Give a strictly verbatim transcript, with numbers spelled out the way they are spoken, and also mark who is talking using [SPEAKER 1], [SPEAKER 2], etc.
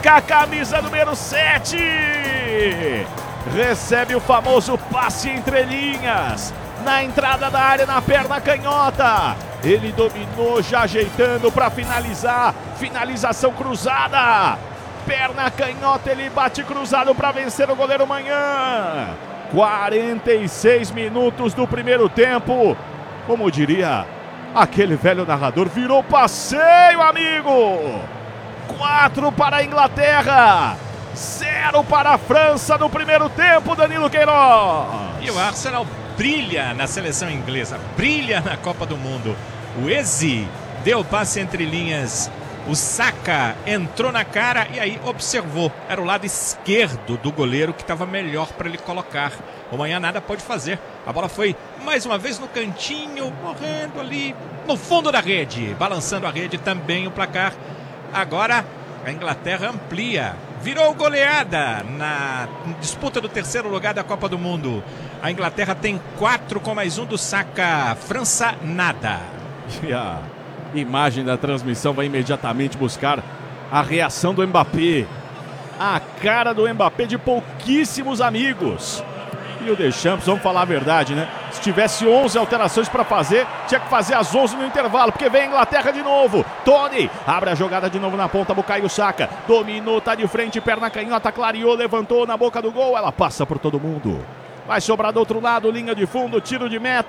[SPEAKER 1] Saka, camisa número sete. Recebe o famoso passe entre linhas. Na entrada da área, na perna canhota. Ele dominou, já ajeitando para finalizar. Finalização cruzada. Perna canhota, ele bate cruzado para vencer o goleiro Manhã. quarenta e seis minutos do primeiro tempo. Como diria aquele velho narrador, virou passeio, amigo. Quatro para a Inglaterra, zero para a França no primeiro tempo, Danilo Queiroz.
[SPEAKER 2] E o Arsenal brilha na seleção inglesa, brilha na Copa do Mundo. O Eze deu passe entre linhas, o Saka entrou na cara e aí observou. Era o lado esquerdo do goleiro que estava melhor para ele colocar. O Manhã nada pode fazer. A bola foi mais uma vez no cantinho, morrendo ali no fundo da rede, balançando a rede também o placar. Agora a Inglaterra amplia, virou goleada na disputa do terceiro lugar da Copa do Mundo. A Inglaterra tem quatro com mais um do Saka. França, nada.
[SPEAKER 1] E a imagem da transmissão vai imediatamente buscar a reação do Mbappé. A cara do Mbappé de pouquíssimos amigos. E o Deschamps, vamos falar a verdade, né? Se tivesse onze alterações para fazer, tinha que fazer as onze no intervalo, porque vem a Inglaterra de novo. Tony abre a jogada de novo na ponta, Bukayo Saka. Dominou, tá de frente, perna canhota, clareou, levantou na boca do gol. Ela passa por todo mundo. Vai sobrar do outro lado, linha de fundo, tiro de meta.